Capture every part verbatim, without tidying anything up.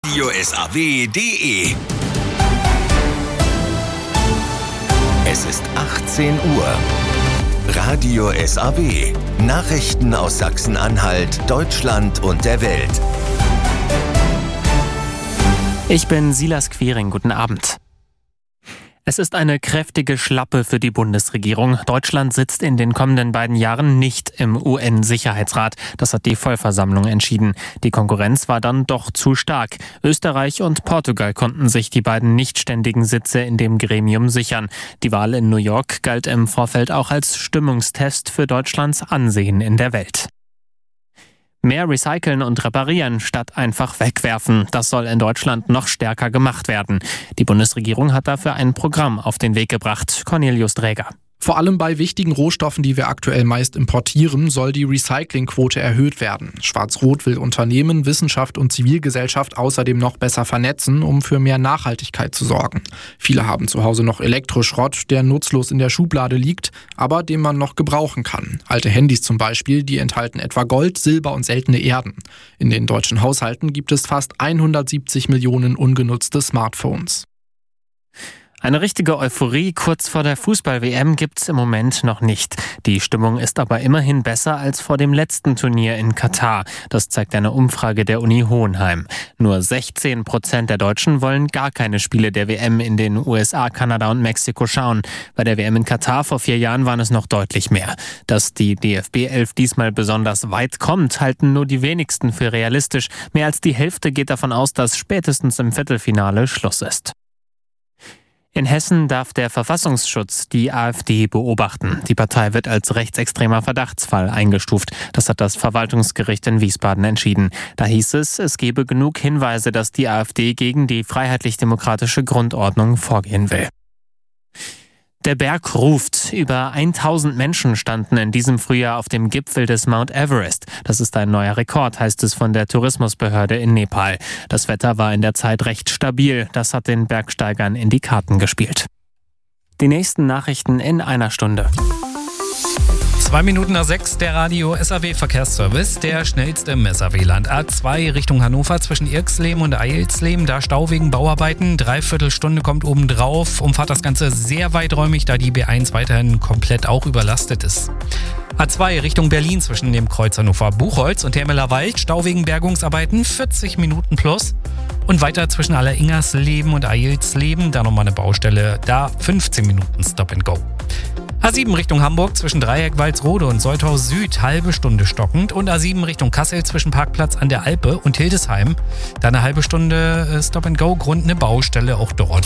radio S A W punkt de. Es ist achtzehn Uhr. Radio S A W. Nachrichten aus Sachsen-Anhalt, Deutschland und der Welt. Ich bin Silas Quiring. Guten Abend. Es ist eine kräftige Schlappe für die Bundesregierung. Deutschland sitzt in den kommenden beiden Jahren nicht im U N-Sicherheitsrat. Das hat die Vollversammlung entschieden. Die Konkurrenz war dann doch zu stark. Österreich und Portugal konnten sich die beiden nicht ständigen Sitze in dem Gremium sichern. Die Wahl in New York galt im Vorfeld auch als Stimmungstest für Deutschlands Ansehen in der Welt. Mehr recyceln und reparieren statt einfach wegwerfen. Das soll in Deutschland noch stärker gemacht werden. Die Bundesregierung hat dafür ein Programm auf den Weg gebracht. Cornelius Dräger. Vor allem bei wichtigen Rohstoffen, die wir aktuell meist importieren, soll die Recyclingquote erhöht werden. Schwarz-Rot will Unternehmen, Wissenschaft und Zivilgesellschaft außerdem noch besser vernetzen, um für mehr Nachhaltigkeit zu sorgen. Viele haben zu Hause noch Elektroschrott, der nutzlos in der Schublade liegt, aber den man noch gebrauchen kann. Alte Handys zum Beispiel, die enthalten etwa Gold, Silber und seltene Erden. In den deutschen Haushalten gibt es fast hundertsiebzig Millionen ungenutzte Smartphones. Eine richtige Euphorie kurz vor der Fußball-W M gibt's im Moment noch nicht. Die Stimmung ist aber immerhin besser als vor dem letzten Turnier in Katar. Das zeigt eine Umfrage der Uni Hohenheim. Nur sechzehn Prozent der Deutschen wollen gar keine Spiele der W M in den U S A, Kanada und Mexiko schauen. Bei der W M in Katar vor vier Jahren waren es noch deutlich mehr. Dass die D F B elf diesmal besonders weit kommt, halten nur die wenigsten für realistisch. Mehr als die Hälfte geht davon aus, dass spätestens im Viertelfinale Schluss ist. In Hessen darf der Verfassungsschutz die AfD beobachten. Die Partei wird als rechtsextremer Verdachtsfall eingestuft. Das hat das Verwaltungsgericht in Wiesbaden entschieden. Da hieß es, es gebe genug Hinweise, dass die AfD gegen die freiheitlich-demokratische Grundordnung vorgehen will. Der Berg ruft. Über tausend Menschen standen in diesem Frühjahr auf dem Gipfel des Mount Everest. Das ist ein neuer Rekord, heißt es von der Tourismusbehörde in Nepal. Das Wetter war in der Zeit recht stabil. Das hat den Bergsteigern in die Karten gespielt. Die nächsten Nachrichten in einer Stunde. Zwei Minuten nach sechs, der Radio S A W Verkehrsservice, der schnellste im S A W-Land. A zwei Richtung Hannover zwischen Irxleben und Eilsleben, da Stau wegen Bauarbeiten. Dreiviertelstunde kommt obendrauf, umfahrt das Ganze sehr weiträumig, da die B eins weiterhin komplett auch überlastet ist. A zwei Richtung Berlin zwischen dem Kreuz Hannover-Buchholz und Hermelerwald, Stau wegen Bergungsarbeiten, vierzig Minuten plus. Und weiter zwischen Alleringersleben und Eilsleben, da nochmal eine Baustelle, da fünfzehn Minuten Stop and Go. A sieben Richtung Hamburg zwischen Dreieck Walsrode und Soltau Süd, halbe Stunde stockend. Und A sieben Richtung Kassel zwischen Parkplatz an der Alpe und Hildesheim. Da eine halbe Stunde Stop and Go, Grund eine Baustelle auch dort.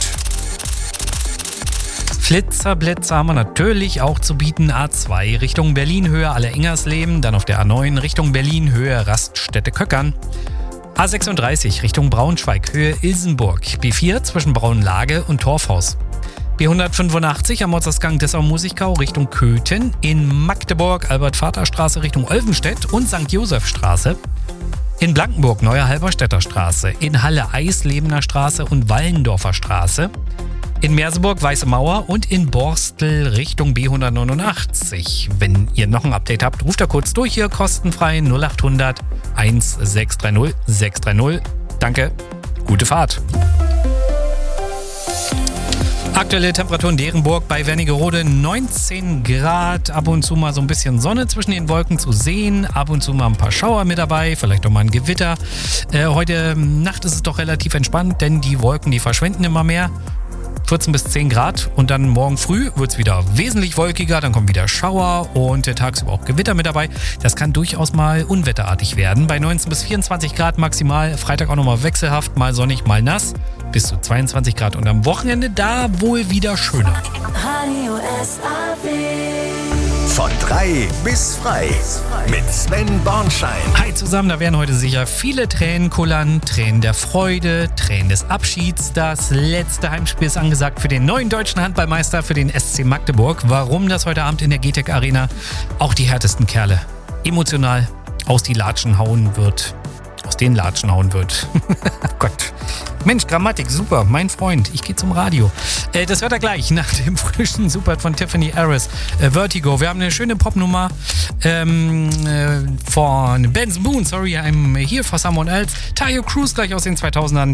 Flitzerblitzer haben wir natürlich auch zu bieten. A zwei Richtung Berlin-Höhe Alleringersleben, dann auf der A neun Richtung Berlin-Höhe Raststätte-Köckern. A sechsunddreißig Richtung Braunschweig, Höhe Ilsenburg. B vier zwischen Braunlage und Torfhaus. B hundertfünfundachtzig am Ortsausgang Dessau-Musikau Richtung Köthen. In Magdeburg Albert-Vater-Straße Richtung Olvenstedt und Sankt Josef-Straße. In Blankenburg Neue Halberstädter Straße. In Halle Eislebener Straße und Wallendorfer Straße. In Merseburg Weiße Mauer und in Borstel Richtung B hundertneunundachtzig. Wenn ihr noch ein Update habt, ruft da kurz durch hier kostenfrei null achthundert sechshundertzwanzig sechshundertdreißig. Danke, gute Fahrt. Aktuelle Temperatur in Derenburg bei Wernigerode neunzehn Grad, ab und zu mal so ein bisschen Sonne zwischen den Wolken zu sehen, ab und zu mal ein paar Schauer mit dabei, vielleicht auch mal ein Gewitter. Äh, heute Nacht ist es doch relativ entspannt, denn die Wolken, die verschwinden immer mehr. vierzehn bis zehn Grad und dann morgen früh wird es wieder wesentlich wolkiger, dann kommen wieder Schauer und äh, tagsüber auch Gewitter mit dabei. Das kann durchaus mal unwetterartig werden. Bei neunzehn bis vierundzwanzig Grad maximal, Freitag auch nochmal wechselhaft, mal sonnig, mal nass, bis zu zweiundzwanzig Grad und am Wochenende da wohl wieder schöner. Radio S A W. Von drei bis frei mit Sven Bornschein. Hi zusammen, da werden heute sicher viele Tränen kullern. Tränen der Freude, Tränen des Abschieds. Das letzte Heimspiel ist angesagt für den neuen deutschen Handballmeister, für den S C Magdeburg. Warum das heute Abend in der G T E C Arena auch die härtesten Kerle emotional aus die Latschen hauen wird. Aus den Latschen hauen wird. Oh Gott. Mensch, Grammatik, super, mein Freund. Ich gehe zum Radio. Äh, das hört er gleich nach dem frischen Super von Tiffany Harris. Äh, Vertigo. Wir haben eine schöne Popnummer ähm, äh, von Benson Boone. Sorry, I'm here for someone else. Tayo Cruz gleich aus den zweitausendern.